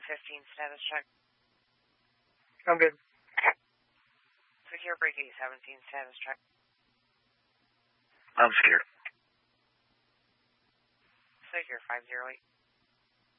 status check. I'm good. Secure break 817 status check. I'm scared. Secure 508.